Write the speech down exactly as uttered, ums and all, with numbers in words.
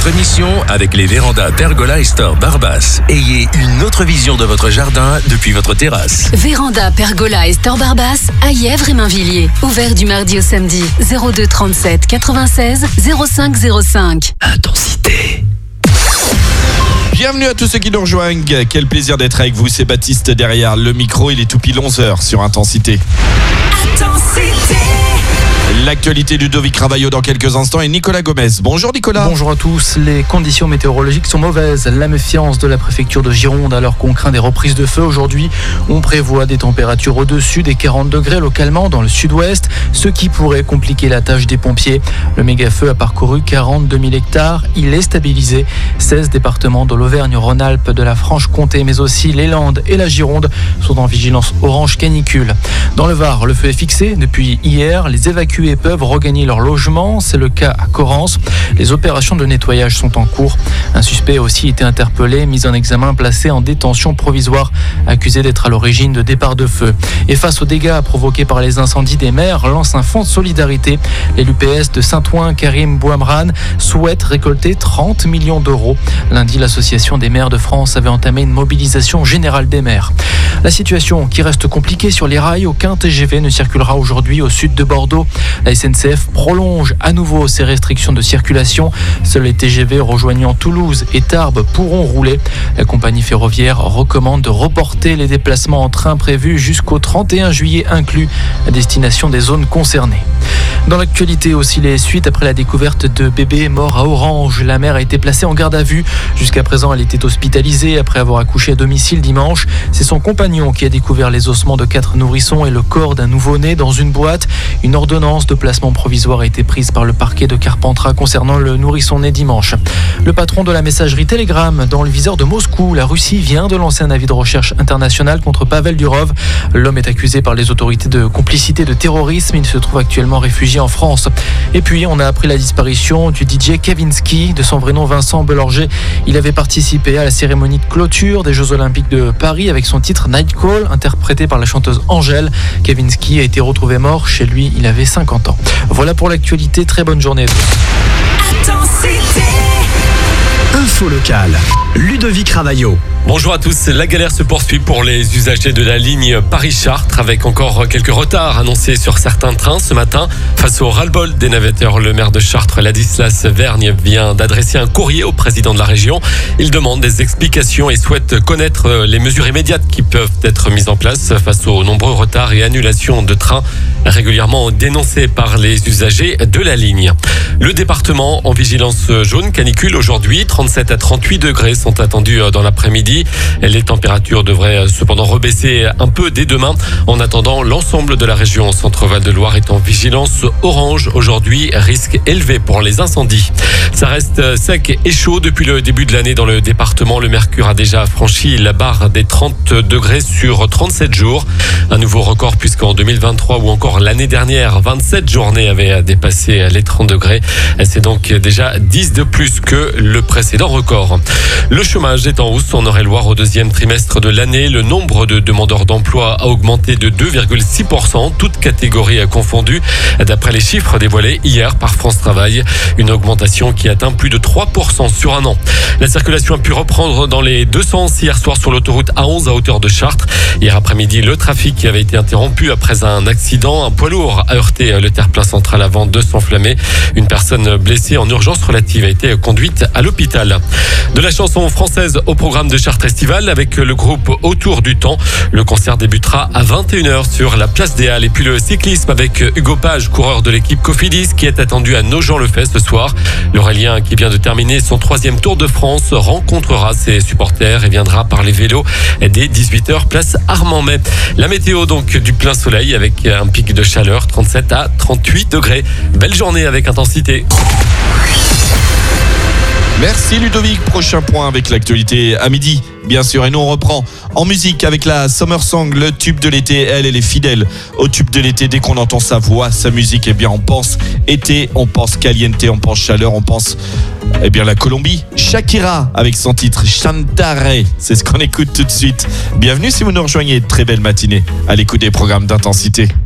Votre mission avec les vérandas Pergola et Store Barbas. Ayez une autre vision de votre jardin depuis votre terrasse. Véranda Pergola et Store Barbas à Yèvres et Mainvilliers. Ouvert du mardi au samedi. zéro deux trente-sept quatre-vingt-seize zéro cinq zéro cinq. Intensité. Bienvenue à tous ceux qui nous rejoignent. Quel plaisir d'être avec vous. C'est Baptiste derrière le micro. Il est tout pile onze heures sur Intensité. Intensité. L'actualité du Ludovic Ravaillot dans quelques instants et Nicolas Gomez. Bonjour Nicolas. Bonjour à tous. Les conditions météorologiques sont mauvaises. La méfiance de la préfecture de Gironde alors qu'on craint des reprises de feu aujourd'hui. On prévoit des températures au-dessus des quarante degrés localement dans le sud-ouest, ce qui pourrait compliquer la tâche des pompiers. Le méga-feu a parcouru quarante-deux mille hectares. Il est stabilisé. seize départements de l'Auvergne-Rhône-Alpes, de la Franche-Comté, mais aussi les Landes et la Gironde sont en vigilance orange canicule. Dans le Var, le feu est fixé depuis hier. Les évacués peuvent regagner leur logement. C'est le cas à Corrence. Les opérations de nettoyage sont en cours. Un suspect a aussi été interpellé, mis en examen, placé en détention provisoire, accusé d'être à l'origine de départ de feu. Et face aux dégâts provoqués par les incendies, des maires lancent un fonds de solidarité. Et l'U P S de Saint-Ouen, Karim Bouamran, souhaite récolter trente millions d'euros. Lundi, l'Association des maires de France avait entamé une mobilisation générale des maires. La situation qui reste compliquée sur les rails, aucun T G V ne circulera aujourd'hui au sud de Bordeaux. La S N C F prolonge à nouveau ses restrictions de circulation. Seuls les T G V rejoignant Toulouse et Tarbes pourront rouler. La compagnie ferroviaire recommande de reporter les déplacements en train prévus jusqu'au trente et un juillet inclus, à destination des zones concernées. Dans l'actualité aussi, les suites après la découverte de bébés morts à Orange. La mère a été placée en garde à vue. Jusqu'à présent, elle était hospitalisée après avoir accouché à domicile dimanche. C'est son compagnon qui a découvert les ossements de quatre nourrissons et le corps d'un nouveau-né dans une boîte. Une ordonnance de placement provisoire a été prise par le parquet de Carpentras concernant le nourrisson né dimanche. Le patron de la messagerie Telegram dans le viseur de Moscou. La Russie vient de lancer un avis de recherche international contre Pavel Durov. L'homme est accusé par les autorités de complicité de terrorisme. Il se trouve actuellement réfugié en France. Et puis, on a appris la disparition du D J Kavinsky, de son vrai nom Vincent Belorger. Il avait participé à la cérémonie de clôture des Jeux Olympiques de Paris avec son titre Night Call, interprété par la chanteuse Angèle. Kavinsky a été retrouvé mort chez lui. Il avait cinquante ans. Voilà pour l'actualité. Très bonne journée à tous. Intensité. Info locale. Ludovic Ravaillot. Bonjour à tous. La galère se poursuit pour les usagers de la ligne Paris-Chartres avec encore quelques retards annoncés sur certains trains ce matin. Face au ras-le-bol des navetteurs, le maire de Chartres, Ladislas Vergne, vient d'adresser un courrier au président de la région. Il demande des explications et souhaite connaître les mesures immédiates qui peuvent être mises en place face aux nombreux retards et annulations de trains régulièrement dénoncés par les usagers de la ligne. Le département en vigilance jaune canicule aujourd'hui. trente-sept à trente-huit degrés sont attendus dans l'après-midi. Les températures devraient cependant rebaisser un peu dès demain. En attendant, l'ensemble de la région Centre-Val de Loire est en vigilance orange. Aujourd'hui, risque élevé pour les incendies. Ça reste sec et chaud depuis le début de l'année dans le département. Le mercure a déjà franchi la barre des trente degrés sur trente-sept jours. Un nouveau record puisqu'en deux mille vingt-trois ou encore l'année dernière, vingt-sept journées avaient dépassé les trente degrés. C'est donc déjà dix de plus que le précédent record. Le chômage est en hausse en Eure-et-Loire au deuxième trimestre de l'année. Le nombre de demandeurs d'emploi a augmenté de deux virgule six pour cent, toutes catégories confondues, d'après les chiffres dévoilés hier par France Travail. Une augmentation qui atteint plus de trois pour cent sur un an. La circulation a pu reprendre dans les deux sens hier soir sur l'autoroute A onze à hauteur de Chartres. Hier après-midi, le trafic avait été interrompu après un accident. Un poids lourd a heurté le terre-plein central avant de s'enflammer. Une personne blessée en urgence relative a été conduite à l'hôpital. De la chanson française au programme de Chartres Estival avec le groupe Autour du Temps. Le concert débutera à vingt et une heures sur la place des Halles. Et puis le cyclisme avec Hugo Page, coureur de l'équipe Cofidis, qui est attendu à Nogent-le-Fait ce soir. L'Aurélien, qui vient de terminer son troisième Tour de France, rencontrera ses supporters et viendra par les vélos dès dix-huit heures, place Armand-May. La météo donc du plein soleil avec un pic de chaleur, trente-sept à trente-huit degrés. Belle journée avec Intensité. Merci Ludovic. Prochain point avec l'actualité à midi, bien sûr. Et nous on reprend en musique avec la Summer Song, le tube de l'été. Elle, elle est fidèle au tube de l'été. Dès qu'on entend sa voix, sa musique, eh bien on pense été, on pense caliente, on pense chaleur, on pense eh bien la Colombie. Shakira avec son titre Chantare. C'est ce qu'on écoute tout de suite. Bienvenue si vous nous rejoignez. Très belle matinée à l'écoute des programmes d'Intensité.